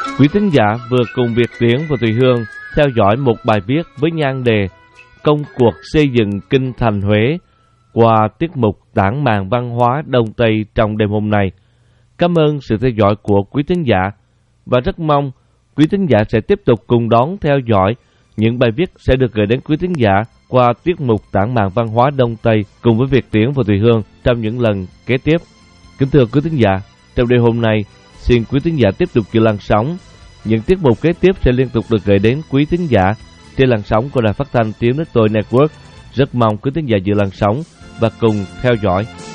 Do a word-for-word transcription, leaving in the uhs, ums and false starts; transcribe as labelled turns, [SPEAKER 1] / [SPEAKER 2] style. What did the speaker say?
[SPEAKER 1] Quý thính giả vừa cùng Việt Tiến và Thùy Hương theo dõi một bài viết với nhan đề Công cuộc xây dựng kinh thành Huế qua tiết mục Tản màn văn hóa Đông Tây trong đêm hôm nay. Cảm ơn sự theo dõi của quý thính giả và rất mong quý thính giả sẽ tiếp tục cùng đón theo dõi những bài viết sẽ được gửi đến quý thính giả qua tiết mục Tản màn văn hóa Đông Tây cùng với Việt Tiến và Thùy Hương trong những lần kế tiếp. Kính thưa quý thính giả, trong đêm hôm nay, xin quý thính giả tiếp tục giữ làn sóng. Những tiết mục kế tiếp sẽ liên tục được gửi đến quý thính giả trên làn sóng của Đài Phát thanh Tiếng Nước Tôi Network. Rất mong quý thính giả giữ làn sóng và cùng theo dõi.